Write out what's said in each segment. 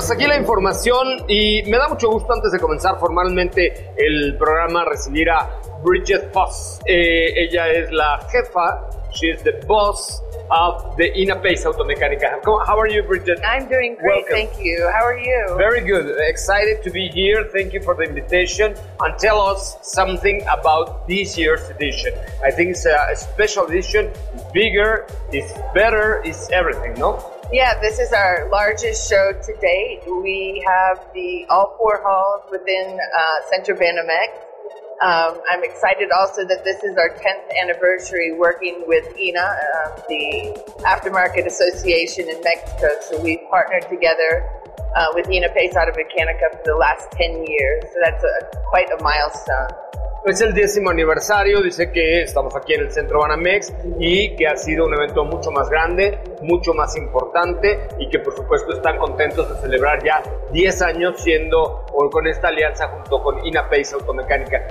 hasta aquí la información y me da mucho gusto antes de comenzar formalmente el programa recibir a Bridget Voss. Ella es la jefa, she is the boss of the INAPACE Automecánica. How are you, Bridget? I'm doing great, Welcome. thank you. How are you? Very good. Excited to be here. Thank you for the invitation. And tell us something about this year's edition. I think it's a special edition. It's bigger, it's better, it's everything, no? Yeah, this is our largest show to date. We have all four halls within Centro Banamex. I'm excited also that this is our 10th anniversary working with INA, the Aftermarket Association in Mexico. So we've partnered together with INAPACE Automecánica for the last 10 years. So that's quite a milestone. Es el 10º aniversario, dice que estamos aquí en el Centro Banamex y que ha sido un evento mucho más grande, mucho más importante y que por supuesto están contentos de celebrar ya 10 años siendo o con esta alianza junto con INAPACE Automecánica.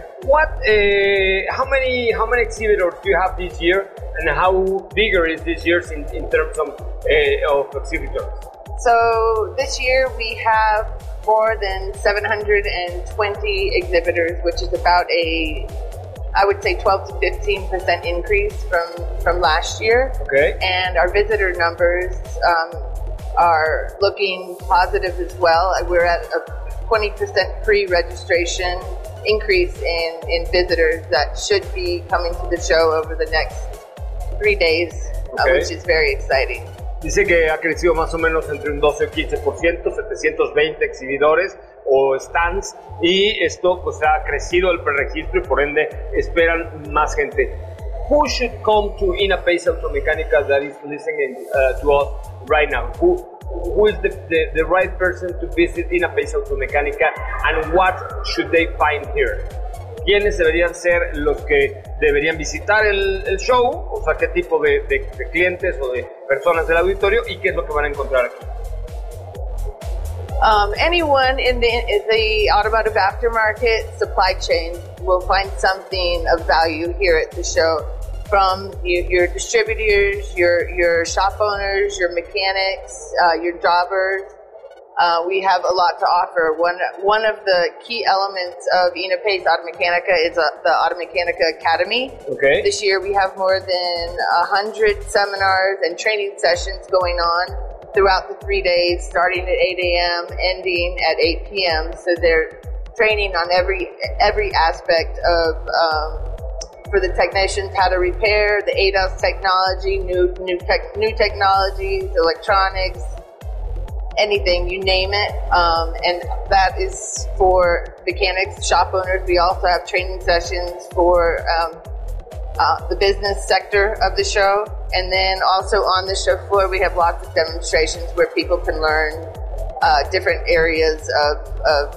How many exhibitors do you have this year and how bigger is this year in terms of exhibitors? So this year we have more than 720 exhibitors, which is about I would say 12 to 15% increase from last year. Okay. And our visitor numbers are looking positive as well. We're at a 20% pre-registration increase in visitors that should be coming to the show over the next 3 days, Okay. which is very exciting. Dice que ha crecido más o menos entre un 12 o 15%, 720 exhibidores o stands, y esto pues ha crecido el preregistro y por ende esperan más gente. Who should come to INAPACE Automecánica that is listening to us right now? Who is the right person to visit INAPACE Automecánica and what should they find here? ¿Quiénes deberían ser los que deberían visitar el show? O sea, ¿qué tipo de clientes o de personas del auditorio y qué es lo que van a encontrar aquí? Anyone in the automotive aftermarket supply chain will find something of value here at the show. From your distributors, your shop owners, your mechanics, your jobbers. We have a lot to offer. One of the key elements of INAPACE Automecánica is the Automecánica Academy. Okay. This year we have more than 100 seminars and training sessions going on throughout the 3 days, starting at 8 a.m., ending at 8 p.m. So they're training on every aspect of for the technicians how to repair, the ADAS technology, new technologies, electronics, anything, you name it. And that is for mechanics, shop owners. We also have training sessions for the business sector of the show. And then also on the show floor, we have lots of demonstrations where people can learn different areas of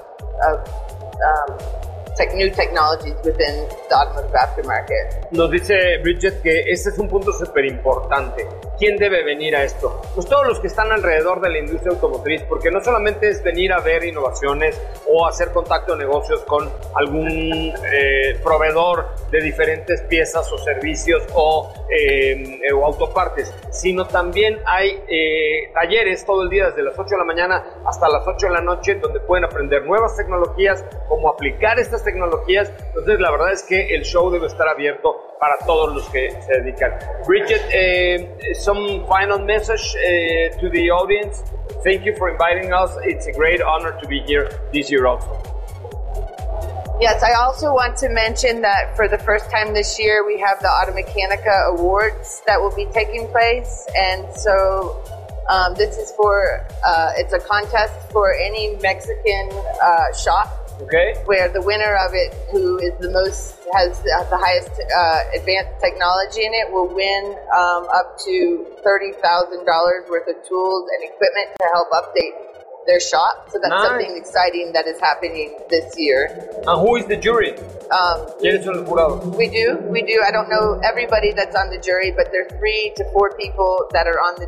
new technologies within the automotive aftermarket. Nos dice Bridget que ese es un punto súper importante. ¿Quién debe venir a esto? Pues todos los que están alrededor de la industria automotriz, porque no solamente es venir a ver innovaciones o hacer contacto de negocios con algún proveedor de diferentes piezas o servicios o autopartes, sino también hay talleres todo el día desde las 8 de la mañana hasta las 8 de la noche donde pueden aprender nuevas tecnologías, cómo aplicar estas tecnologías. Entonces la verdad es que el show debe estar abierto para todos los que se dedican. Bridget, some final message to the audience. Thank you for inviting us. It's a great honor to be here this year also. Yes, I also want to mention that for the first time this year, we have the Automecánica Awards that will be taking place. And so this is it's a contest for any Mexican shop. Okay. Where the winner of it, who is has the highest advanced technology in it, will win up to $30,000 worth of tools and equipment to help update their shop. So that's something exciting that is happening this year. And who is the jury? ¿Quiénes son los jurados? We do. I don't know everybody that's on the jury, but there are 3 to 4 people that are on the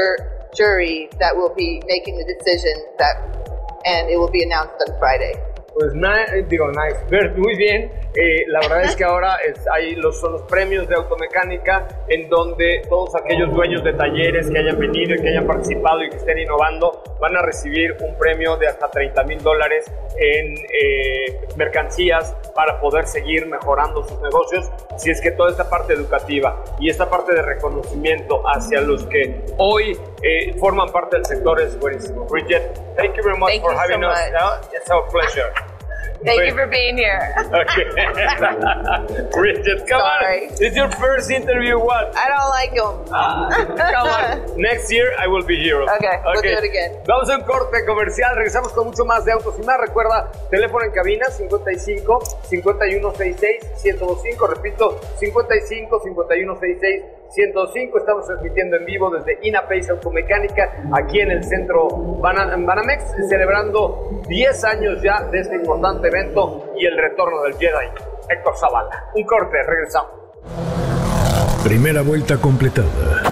jury that will be making the decision and it will be announced on Friday. Pues nice, pero muy bien. La verdad es que ahora son los premios de automecánica, en donde todos aquellos dueños de talleres que hayan venido y que hayan participado y que estén innovando van a recibir un premio de hasta $30,000 en mercancías para poder seguir mejorando sus negocios. Si es que toda esta parte educativa y esta parte de reconocimiento hacia los que hoy forman parte del sector es buenísimo. Bridget, thank you very much for having us. It's our pleasure. Thank you for being here. Okay. Bridget, come on. It's your first interview. What? I don't like them. Come on. Next year I will be here. Okay, we'll do it again. Vamos a un corte comercial. Regresamos con mucho más de Autos y Más. Recuerda, teléfono en cabina 55 5166 1025. Repito, 55 5166 1025. Estamos transmitiendo en vivo desde Inapace Automecánica, aquí en el centro Banamex, celebrando 10 años ya de este importante evento y el retorno del Jedi Héctor Zavala. Un corte, regresamos. Primera vuelta completada.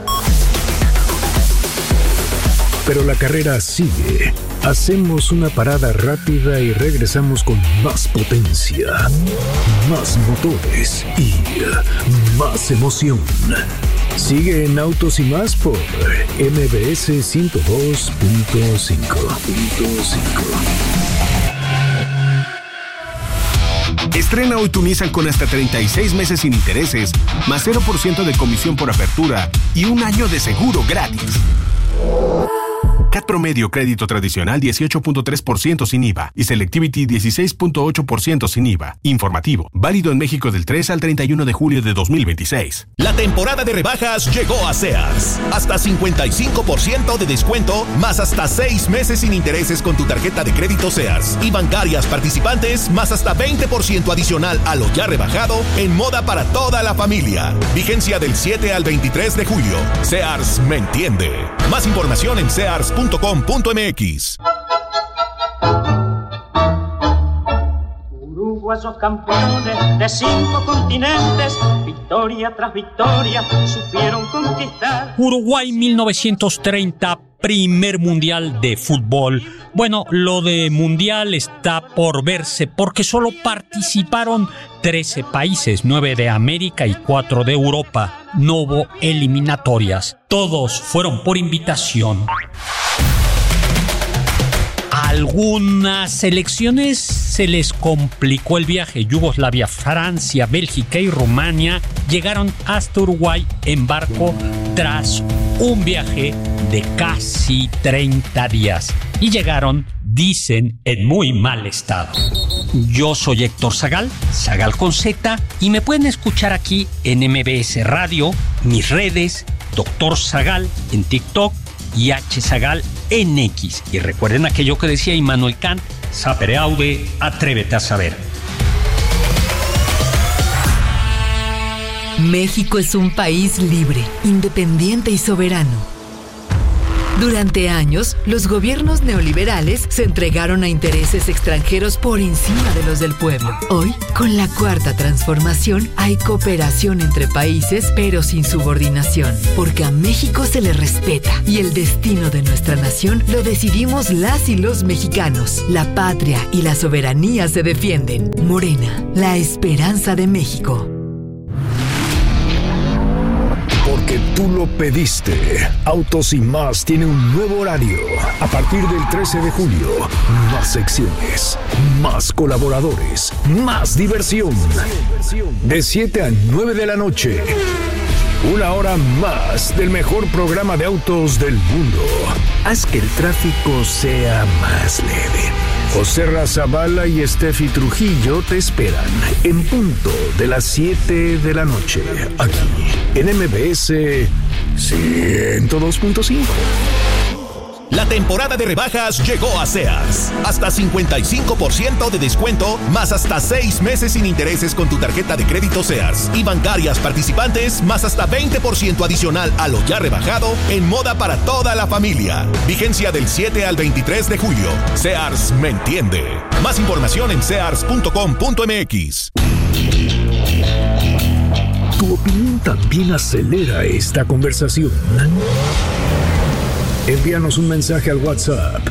Pero la carrera sigue. Hacemos una parada rápida y regresamos con más potencia, más motores y más emoción. Sigue en Autos y Más por MBS 102.5. Estrena hoy tu Nissan con hasta 36 meses sin intereses, más 0% de comisión por apertura y un año de seguro gratis. CAT promedio crédito tradicional 18.3% sin IVA y Selectivity 16.8% sin IVA. Informativo. Válido en México del 3 al 31 de julio de 2026. La temporada de rebajas llegó a Sears. Hasta 55% de descuento, más hasta 6 meses sin intereses con tu tarjeta de crédito Sears. Y bancarias participantes, más hasta 20% adicional a lo ya rebajado en moda para toda la familia. Vigencia del 7 al 23 de julio. Sears me entiende. Más información en sears.com.mx. Uruguayos campeones de 5 continentes, victoria tras victoria, supieron conquistar. Uruguay 1930, primer mundial de fútbol. Bueno, lo de mundial está por verse porque solo participaron 13 países, 9 de América y 4 de Europa. No hubo eliminatorias, todos fueron por invitación. A algunas selecciones se les complicó el viaje. Yugoslavia, Francia, Bélgica y Rumania llegaron hasta Uruguay en barco tras un viaje de casi 30 días. Y llegaron, dicen, en muy mal estado. Yo soy Héctor Zagal, Zagal con Z, y me pueden escuchar aquí en MBS Radio, mis redes, Dr. Zagal en TikTok y H. Zagal en X. Y recuerden aquello que decía Immanuel Kant: sapere aude, atrévete a saber. México es un país libre, independiente y soberano. Durante años, los gobiernos neoliberales se entregaron a intereses extranjeros por encima de los del pueblo. Hoy, con la Cuarta Transformación, hay cooperación entre países, pero sin subordinación, porque a México se le respeta y el destino de nuestra nación lo decidimos las y los mexicanos. La patria y la soberanía se defienden. Morena, la esperanza de México. Porque tú lo pediste. Autos y Más tiene un nuevo horario. A partir del 13 de julio, más secciones, más colaboradores, más diversión. De 7 a 9 de la noche. Una hora más del mejor programa de autos del mundo. Haz que el tráfico sea más leve. José Razabala y Steffi Trujillo te esperan en punto de las 7 de la noche, aquí en MBS 102.5. La temporada de rebajas llegó a Sears. Hasta 55% de descuento, más hasta 6 meses sin intereses con tu tarjeta de crédito Sears. Y bancarias participantes, más hasta 20% adicional a lo ya rebajado en moda para toda la familia. Vigencia del 7 al 23 de julio. Sears me entiende. Más información en sears.com.mx. Tu opinión también acelera esta conversación. Envíanos un mensaje al WhatsApp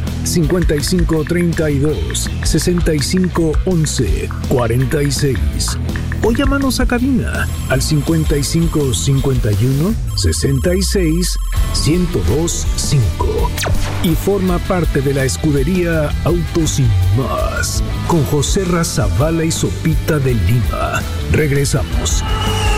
5532 6511 46 o llámanos a cabina al 5551 66 1025 y forma parte de la escudería Autos Sin Más con José Razabala y Sopita de Lima. Regresamos.